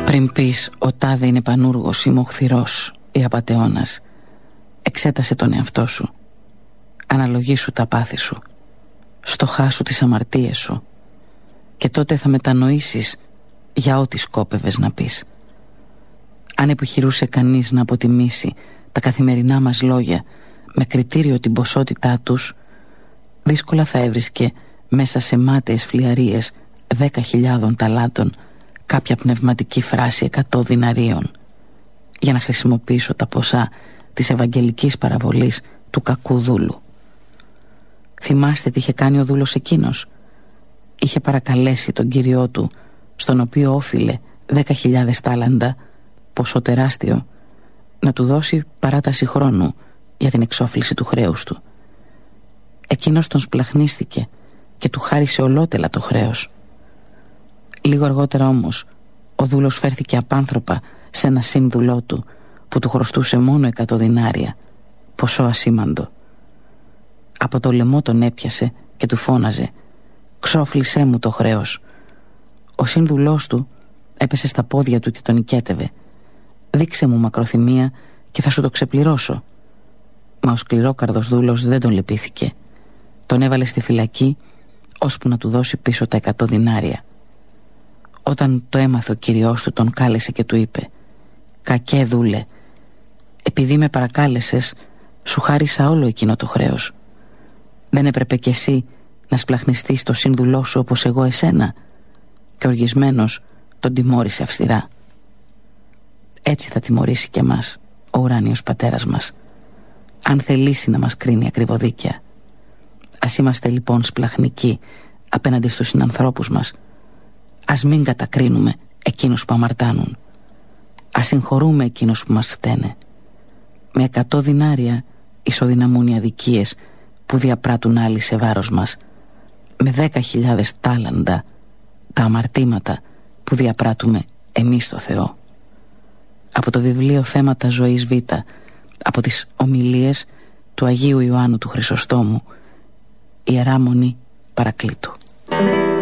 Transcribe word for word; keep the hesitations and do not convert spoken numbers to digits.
Πριν πεις ο τάδε είναι πανούργος ή μοχθηρός ή απατεώνας, εξέτασε τον εαυτό σου. Αναλογήσου τα πάθη σου, στοχάσου τις αμαρτίες σου, και τότε θα μετανοήσεις για ό,τι σκόπευες να πεις. Αν επιχειρούσε κανείς να αποτιμήσει τα καθημερινά μας λόγια με κριτήριο την ποσότητά τους, δύσκολα θα έβρισκε μέσα σε μάταιες φλιαρίες δέκα χιλιάδων ταλάντων κάποια πνευματική φράση εκατό διναρίων, για να χρησιμοποιήσω τα ποσά της ευαγγελικής παραβολής του κακού δούλου. Θυμάστε τι είχε κάνει ο δούλος εκείνος? Είχε παρακαλέσει τον κύριό του, στον οποίο όφιλε δέκα χιλιάδες τάλαντα, ποσό τεράστιο, να του δώσει παράταση χρόνου για την εξόφληση του χρέους του. Εκείνος τον σπλαχνίστηκε και του χάρισε ολότελα το χρέος. Λίγο αργότερα όμως ο δούλος φέρθηκε απάνθρωπα σε ένα σύνδουλό του που του χρωστούσε μόνο εκατό δινάρια, ποσό ασήμαντο. Από το λαιμό τον έπιασε και του φώναζε «Ξόφλησέ μου το χρέος». Ο σύνδουλός του έπεσε στα πόδια του και τον οικέτευε «Δείξε μου μακροθυμία και θα σου το ξεπληρώσω». Μα ο σκληρόκαρδος δούλος δεν τον λυπήθηκε. Τον έβαλε στη φυλακή ώσπου να του δώσει πίσω τα εκατό δινάρια. Όταν το έμαθε ο κυριός του, τον κάλεσε και του είπε «Κακέ δούλε, επειδή με παρακάλεσες, σου χάρισα όλο εκείνο το χρέος. Δεν έπρεπε κι εσύ να σπλαχνιστείς το σύνδουλό σου όπως εγώ εσένα?» Και οργισμένος τον τιμώρησε αυστηρά. Έτσι θα τιμωρήσει και εμάς ο ουράνιος πατέρας μας, αν θελήσει να μας κρίνει ακριβοδίκαια. Ας είμαστε λοιπόν σπλαχνικοί απέναντι στους συνανθρώπους μας. Ας μην κατακρίνουμε εκείνους που αμαρτάνουν. Ας συγχωρούμε εκείνους που μας φταίνε. Με εκατό δινάρια ισοδυναμούν οι αδικίες που διαπράττουν άλλοι σε βάρος μας. Με δέκα χιλιάδες τάλαντα τα αμαρτήματα που διαπράττουμε εμείς στο Θεό. Από το βιβλίο Θέματα Ζωής Β, από τις ομιλίες του Αγίου Ιωάννου του Χρυσοστόμου, Ιερά Μονή Παρακλήτου.